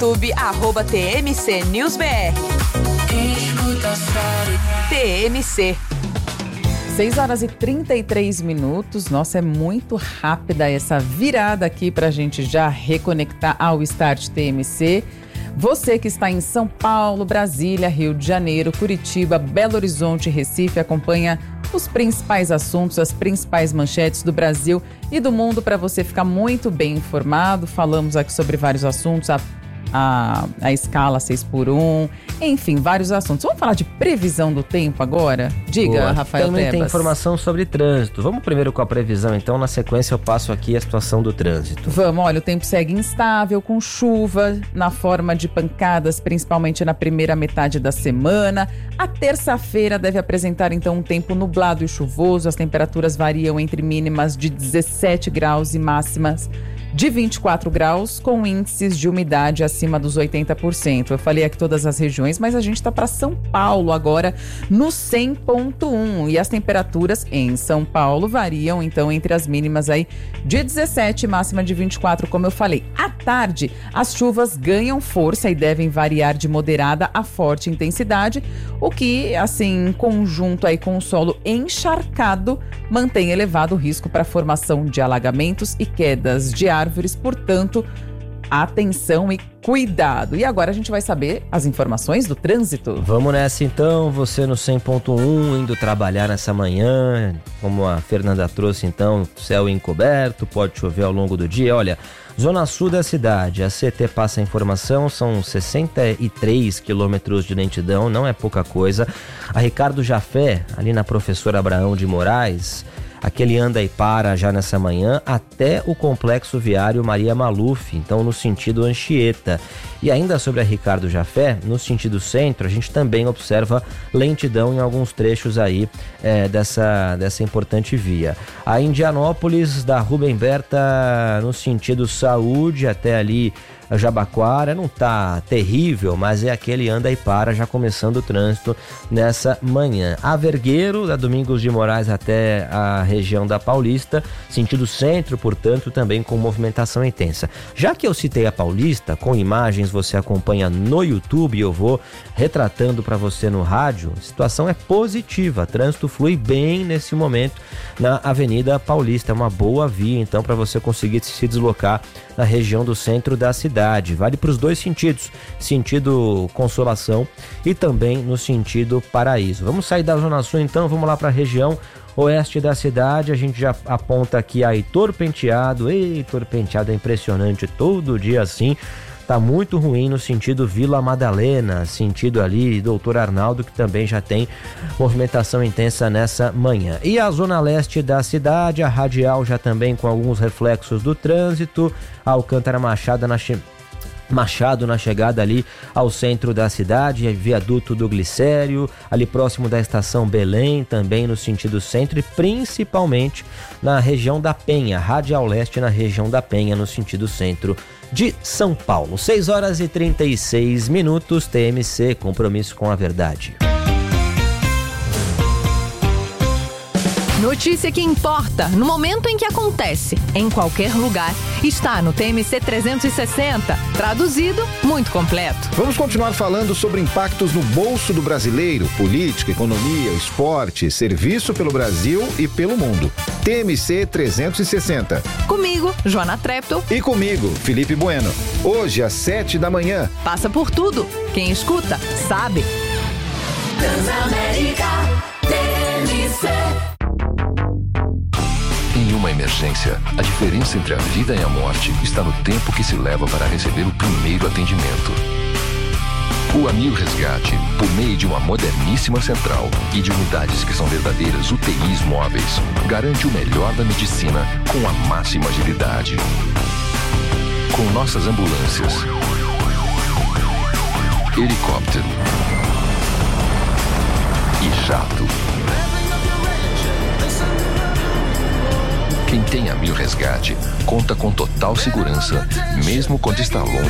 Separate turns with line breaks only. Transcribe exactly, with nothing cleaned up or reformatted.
YouTube, arroba T M C News B R. T M C.
seis horas e trinta e três minutos. Nossa, é muito rápida essa virada aqui pra gente já reconectar ao Start T M C. Você que está em São Paulo, Brasília, Rio de Janeiro, Curitiba, Belo Horizonte, Recife, acompanha os principais assuntos, as principais manchetes do Brasil e do mundo para você ficar muito bem informado. Falamos aqui sobre vários assuntos, a A, a escala seis por um, enfim, vários assuntos. Vamos falar de previsão do tempo agora? Diga,
Boa.
Rafael
Também
Tebas.
tem informação sobre trânsito. Vamos primeiro com a previsão, então. Na sequência eu passo aqui a situação do trânsito.
Vamos, olha, o tempo segue instável, com chuva na forma de pancadas, principalmente na primeira metade da semana. A terça-feira deve apresentar, então, um tempo nublado e chuvoso. As temperaturas variam entre mínimas de dezessete graus e máximas de vinte e quatro graus, com índices de umidade acima dos oitenta por cento. Eu falei aqui todas as regiões, mas a gente está para São Paulo agora no cem ponto um. E as temperaturas em São Paulo variam, então, entre as mínimas aí de dezessete e máxima de vinte e quatro, como eu falei. À tarde, as chuvas ganham força e devem variar de moderada a forte intensidade, o que, assim, em conjunto aí com o solo encharcado, mantém elevado o risco para a formação de alagamentos e quedas de árvores. Portanto, atenção e cuidado. E agora a gente vai saber as informações do trânsito.
Vamos nessa então, você no cem ponto um, indo trabalhar nessa manhã, como a Fernanda trouxe então, céu encoberto, pode chover ao longo do dia. Olha, Zona Sul da cidade, a C T passa a informação, são sessenta e três quilômetros de lentidão, não é pouca coisa. A Ricardo Jafé, ali na Professor Abraão de Moraes, aquele anda e para já nessa manhã até o Complexo Viário Maria Maluf, então no sentido Anchieta. E ainda sobre a Ricardo Jafé, no sentido centro, a gente também observa lentidão em alguns trechos aí é, dessa, dessa importante via. A Indianópolis, da Rubem Berta, no sentido saúde, até ali a Jabaquara, não tá terrível, mas é aquele anda e para, já começando o trânsito nessa manhã. A Vergueiro, da Domingos de Moraes até a região da Paulista, sentido centro, portanto, também com movimentação intensa. Já que eu citei a Paulista, com imagens você acompanha no YouTube, eu vou retratando para você no rádio, a situação é positiva, trânsito flui bem nesse momento na Avenida Paulista, é uma boa via então para você conseguir se deslocar na região do centro da cidade. Vale para os dois sentidos, sentido Consolação e também no sentido Paraíso. Vamos sair da Zona Sul então, vamos lá para a região oeste da cidade. A gente já aponta aqui a Heitor Penteado. Heitor Penteado é impressionante, todo dia assim. Tá muito ruim no sentido Vila Madalena, sentido ali Doutor Arnaldo, que também já tem movimentação intensa nessa manhã. E a zona leste da cidade, a radial já também com alguns reflexos do trânsito, a Alcântara Machado na che... Machado na chegada ali ao centro da cidade, viaduto do Glicério, ali próximo da estação Belém, também no sentido centro e principalmente na região da Penha, radial leste na região da Penha, no sentido centro de São Paulo. seis horas e trinta e seis minutos, T M C, compromisso com a verdade.
Notícia que importa, no momento em que acontece, em qualquer lugar, está no T M C trezentos e sessenta. Traduzido, muito completo.
Vamos continuar falando sobre impactos no bolso do brasileiro, política, economia, esporte, serviço pelo Brasil e pelo mundo. T M C trezentos e sessenta.
Comigo, Joana Treptow.
E comigo, Felipe Bueno. Hoje, às sete da manhã.
Passa por tudo. Quem escuta, sabe.
Transamérica T M C.
Em uma emergência, a diferença entre a vida e a morte está no tempo que se leva para receber o primeiro atendimento. O Amil Resgate, por meio de uma moderníssima central e de unidades que são verdadeiras U T Is móveis, garante o melhor da medicina com a máxima agilidade. Com nossas ambulâncias, helicóptero e jato. Quem tem Amil Resgate conta com total segurança, mesmo quando está longe